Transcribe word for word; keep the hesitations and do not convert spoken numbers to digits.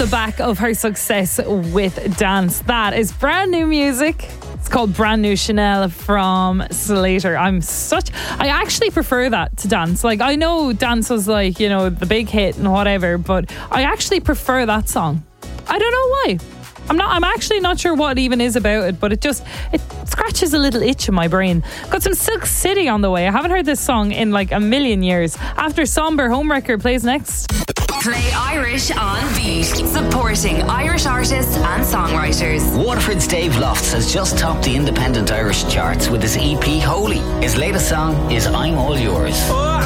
the back of her success with Dance. That is brand new music. It's called Brand New Chanel from Slater. I'm such I actually prefer that to Dance. Like, I know Dance was like, you know, the big hit and whatever, but I actually prefer that song. I don't know why. I'm not I'm actually not sure what it even is about it, but it just it scratches a little itch in my brain. Got some Silk City on the way. I haven't heard this song in like a million years. After Somber, Homewrecker plays next. Play Irish on Beat, supporting Irish artists and songwriters. Waterford's Dave Lofts has just topped the independent Irish charts with his E P Holy. His latest song is I'm All Yours.